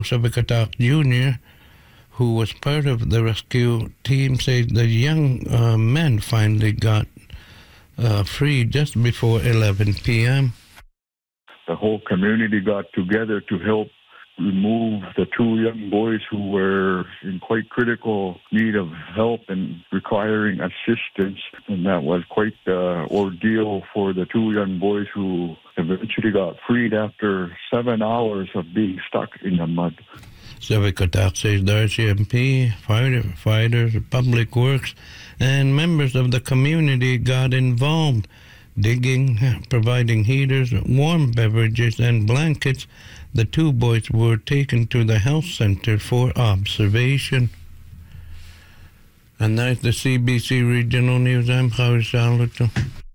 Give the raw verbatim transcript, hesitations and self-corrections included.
Sabikatak Junior, who was part of the rescue team, said the young uh, men finally got uh, free just before eleven p.m. The whole community got together to help remove the two young boys who were in quite critical need of help and requiring assistance. And that was quite the ordeal for the two young boys who eventually got freed after seven hours of being stuck in the mud. Sabikatak says the R C M P, firefighters, public works, and members of the community got involved, digging, providing heaters, warm beverages, and blankets. The two boys were taken to the health center for observation. And that's the C B C Regional News. I'm Javier Saluto.